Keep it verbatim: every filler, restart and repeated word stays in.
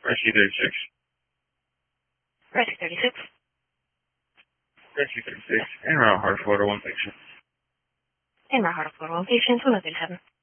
Rescue thirty-six. Rescue thirty-six. Rescue thirty-six. En route, Heart Florida, one patient. En route, Heart Florida, one patient, one oh three seven.